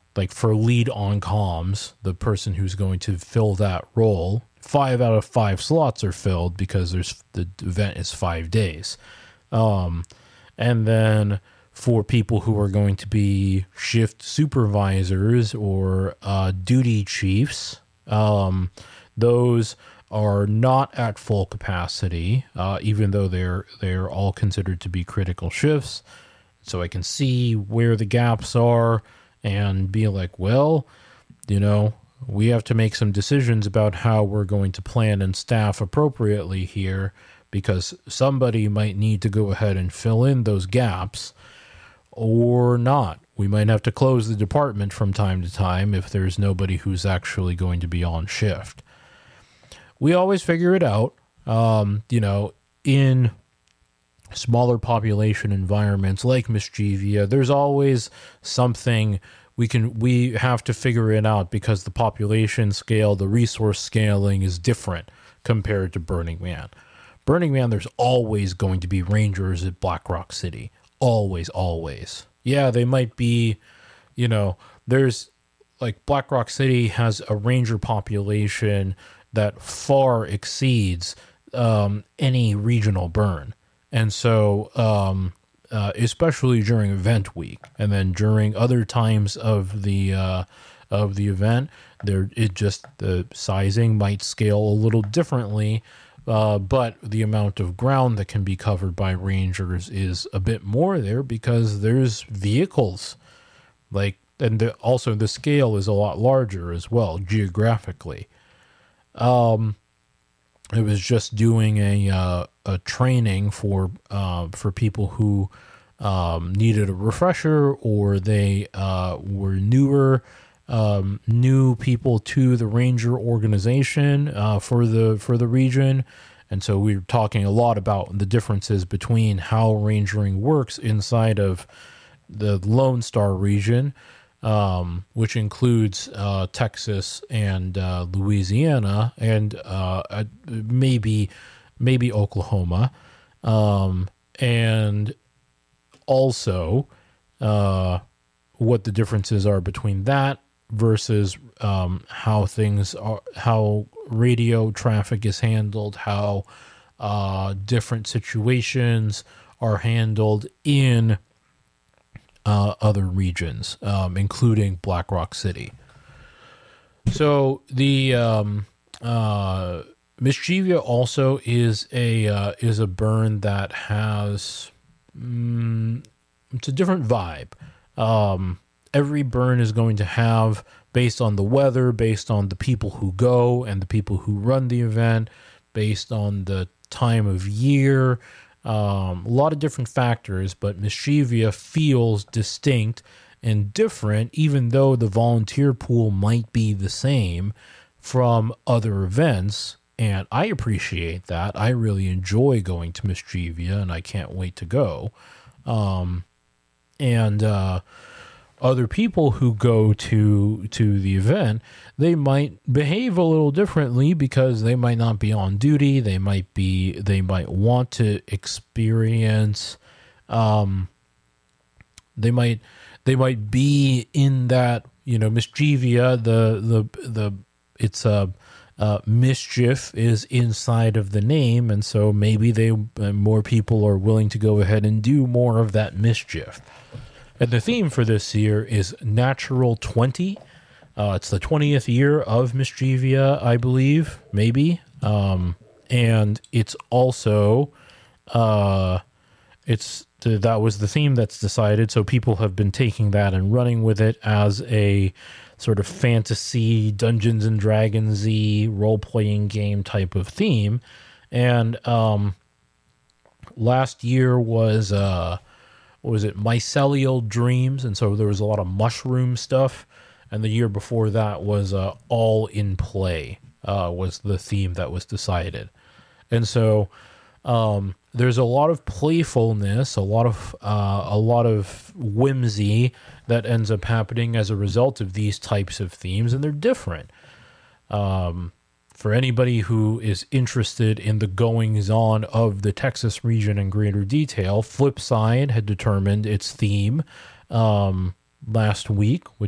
like for lead on comms, the person who's going to fill that role, 5 out of 5 slots are filled because the event is 5 days. And then for people who are going to be shift supervisors or duty chiefs, those are not at full capacity, even though they're all considered to be critical shifts. So I can see where the gaps are and be like, well, we have to make some decisions about how we're going to plan and staff appropriately here, because somebody might need to go ahead and fill in those gaps or not. We might have to close the department from time to time if there's nobody who's actually going to be on shift. We always figure it out, in smaller population environments like Mischievia. There's always something we have to figure it out because the population scale, the resource scaling is different compared to Burning Man. Burning Man, there's always going to be rangers at Black Rock City. Always. Yeah, they might be, there's like Black Rock City has a ranger population that far exceeds any regional burn. And so, especially during event week, and then during other times of the event, the sizing might scale a little differently, but the amount of ground that can be covered by rangers is a bit more there because there's vehicles, and also the scale is a lot larger as well geographically. I was just doing a training for people who needed a refresher, or they were new people to the Ranger organization for the region, and so we were talking a lot about the differences between how rangering works inside of the Lone Star region, which includes Texas and Louisiana and maybe Oklahoma, and also what the differences are between that versus how things are, how radio traffic is handled, how different situations are handled in other regions, including Black Rock City. So the Mischievia also is a burn that has it's a different vibe. Every burn is going to have, based on the weather, based on the people who go and the people who run the event, based on the time of year, a lot of different factors, but Mischievia feels distinct and different, even though the volunteer pool might be the same from other events. And I appreciate that. I really enjoy going to Mischievia, and I can't wait to go. Other people who go to the event, they might behave a little differently because they might not be on duty. They might want to experience. They might be in that, Mischievia. It's mischief is inside of the name, and so maybe more people are willing to go ahead and do more of that mischief. And the theme for this year is Natural 20. It's the 20th year of Mischievia, I believe, maybe. And it's also, that was the theme that's decided. So people have been taking that and running with it as a sort of fantasy, Dungeons and Dragons-y role-playing game type of theme. And last year was Mycelial Dreams, and so there was a lot of mushroom stuff. And the year before that was All in Play, was the theme that was decided. And so there's a lot of playfulness, a lot of whimsy that ends up happening as a result of these types of themes, and they're different. For anybody who is interested in the goings-on of the Texas region in greater detail, Flipside had determined its theme last week,